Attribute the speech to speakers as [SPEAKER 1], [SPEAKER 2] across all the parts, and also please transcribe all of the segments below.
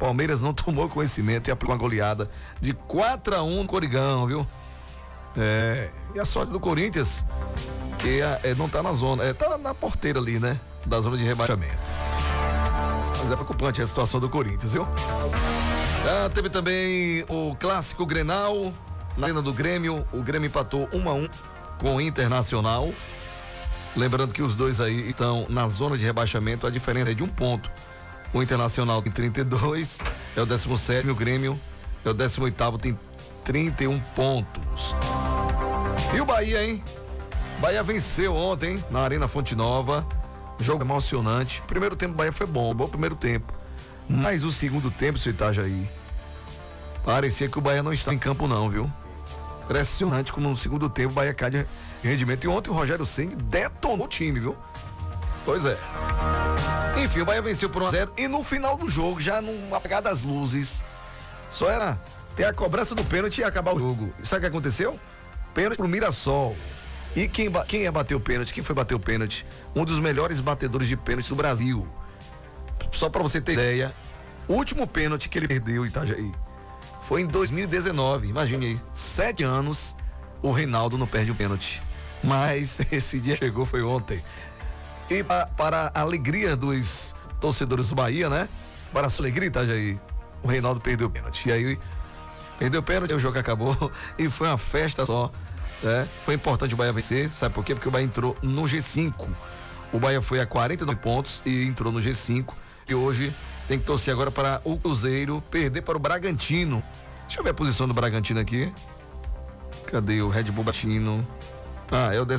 [SPEAKER 1] Palmeiras não tomou conhecimento e aplicou uma goleada de 4-1 no Corigão, viu? E a sorte do Corinthians, que não tá na zona, tá na porteira ali, né? Da zona de rebaixamento. Mas é preocupante a situação do Corinthians, viu? Teve também o clássico Grenal, na arena do Grêmio. O Grêmio empatou 1-1 com o Internacional. Lembrando que os dois aí estão na zona de rebaixamento, a diferença é de 1 ponto. O Internacional tem 32, é o 17º, o Grêmio é o 18º, tem 31 pontos. E o Bahia, hein? Bahia venceu ontem na Arena Fonte Nova. Jogo emocionante. Primeiro tempo do Bahia foi bom primeiro tempo. Mas o segundo tempo, seu Itajaí, parecia que o Bahia não está em campo não, viu? Impressionante como no segundo tempo o Bahia cai de rendimento. E ontem o Rogério Ceni detonou o time, viu? Pois é. Enfim, o Bahia venceu por 1-0 e no final do jogo, já num apagar das luzes, só era ter a cobrança do pênalti e acabar o jogo. Sabe o que aconteceu? Pênalti pro Mirassol. E quem ia bater o pênalti? Quem foi bater o pênalti? Um dos melhores batedores de pênalti do Brasil. Só pra você ter ideia, o último pênalti que ele perdeu, Itajaí, foi em 2019. Imagine aí, 7 anos o Reinaldo não perde o pênalti. Mas esse dia chegou, foi ontem. E para a alegria dos torcedores do Bahia, né? Para a sua alegria, Itajaí, o Reinaldo perdeu o pênalti. E aí, perdeu o pênalti, o jogo acabou e foi uma festa só. Foi importante o Bahia vencer, sabe por quê? Porque o Bahia entrou no G5. O Bahia foi a 49 pontos e entrou no G5. E hoje tem que torcer agora para o Cruzeiro perder para o Bragantino. Deixa eu ver a posição do Bragantino aqui. Cadê o Red Bull Bragantino? É o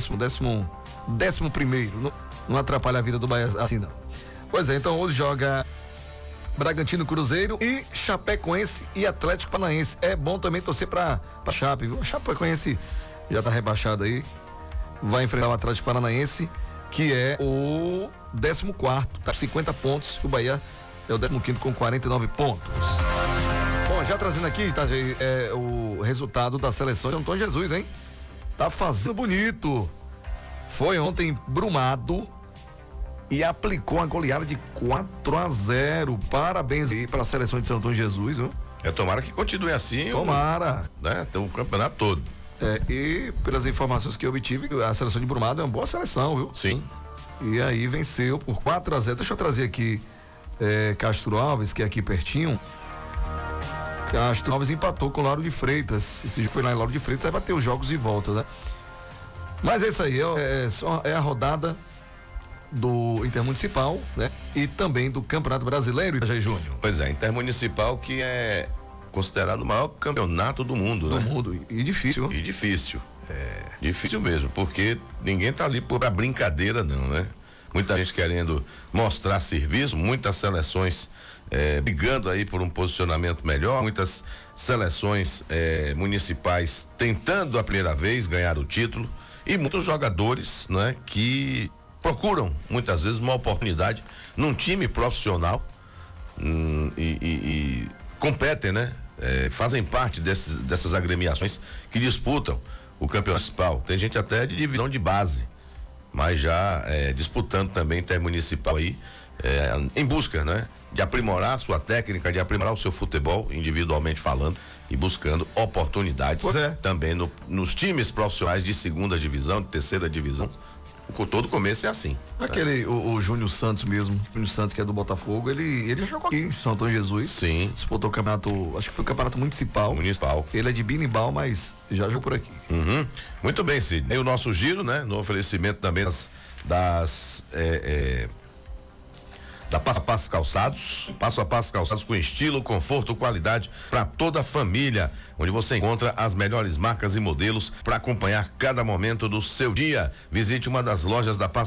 [SPEAKER 1] 11º. Não atrapalha a vida do Bahia assim, não. Pois é, então hoje joga Bragantino, Cruzeiro e Chapecoense e Atlético Paranaense. É bom também torcer pra Chape, viu? A Chapecoense já tá rebaixada aí. Vai enfrentar o Atlético Paranaense, que é o 14º, tá com 50 pontos. O Bahia é o 15º com 49 pontos. Bom, já trazendo aqui, tá, o resultado da seleção de Antônio Jesus, hein? Tá fazendo bonito. Foi ontem Brumado e aplicou uma goleada de 4-0. Parabéns aí para a seleção de São Antônio Jesus, viu?
[SPEAKER 2] Tomara que continue assim.
[SPEAKER 1] Tomara.
[SPEAKER 2] O campeonato todo.
[SPEAKER 1] E pelas informações que eu obtive, a seleção de Brumado é uma boa seleção, viu?
[SPEAKER 2] Sim.
[SPEAKER 1] E aí venceu por 4-0. Deixa eu trazer aqui Castro Alves, que é aqui pertinho. Castro Alves empatou com o Lauro de Freitas. Esse jogo foi lá em Lauro de Freitas, aí vai ter os jogos de volta, né? Mas é isso aí, é a rodada do Intermunicipal, né? E também do Campeonato Brasileiro, Itajaí Júnior.
[SPEAKER 2] Pois é, Intermunicipal, que é considerado o maior campeonato do mundo, né?
[SPEAKER 1] Do mundo, e difícil.
[SPEAKER 2] E difícil. Difícil mesmo, porque ninguém tá ali pra brincadeira não, né? Muita gente querendo mostrar serviço, muitas seleções brigando aí por um posicionamento melhor, muitas seleções municipais tentando a primeira vez ganhar o título e muitos jogadores, né, que procuram muitas vezes uma oportunidade num time profissional e competem, né? Fazem parte dessas agremiações que disputam o campeonato municipal. Tem gente até de divisão de base, mas já disputando também intermunicipal aí, em busca, né, de aprimorar a sua técnica, de aprimorar o seu futebol, individualmente falando, e buscando oportunidades também nos times profissionais de segunda divisão, de terceira divisão. Todo começo é assim.
[SPEAKER 1] Aquele, o Júnior Santos mesmo, Júnior Santos, que é do Botafogo, ele jogou aqui em São Antônio Jesus.
[SPEAKER 2] Sim.
[SPEAKER 1] Disputou o campeonato, acho que foi o campeonato municipal. Ele é de Binimbal, mas já jogou por aqui.
[SPEAKER 2] Uhum. Muito bem, Cid. E o nosso giro, né? No oferecimento também da Passo a Passo Calçados. Passo a Passo Calçados com estilo, conforto, qualidade para toda a família, onde você encontra as melhores marcas e modelos para acompanhar cada momento do seu dia. Visite uma das lojas da Passo